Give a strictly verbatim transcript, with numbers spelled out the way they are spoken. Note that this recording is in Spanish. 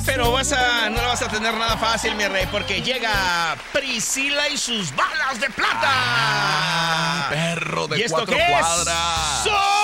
pero vas a, no la vas a tener nada fácil, mi rey, porque llega Priscila y sus balas de plata. Ah, perro de ¿Y esto cuatro qué es? cuadras. ¡Son